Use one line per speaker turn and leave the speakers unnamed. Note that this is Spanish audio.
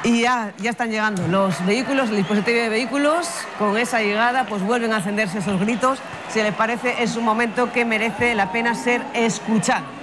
Y ya están llegando los vehículos, el dispositivo de vehículos. Con esa llegada pues vuelven a encenderse esos gritos. Si les parece, es un momento que merece la pena ser escuchado.